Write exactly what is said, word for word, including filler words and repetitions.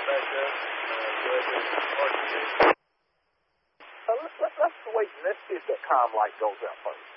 back up. Uh, go ahead and start the Uh, let's, let's, let's wait and let's see if that comm light goes out first.